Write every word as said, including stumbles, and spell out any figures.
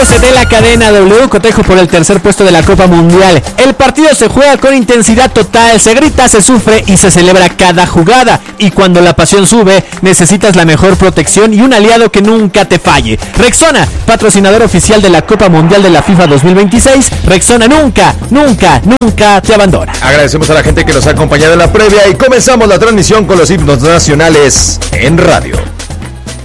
doce de la cadena W, cotejo por el tercer puesto de la Copa Mundial. El partido se juega con intensidad total, se grita, se sufre y se celebra cada jugada. Y cuando la pasión sube, necesitas la mejor protección y un aliado que nunca te falle. Rexona, patrocinador oficial de la Copa Mundial de la FIFA dos mil veintiséis. Rexona nunca, nunca, nunca te abandona. Agradecemos a la gente que nos ha acompañado en la previa y comenzamos la transmisión con los himnos nacionales en radio.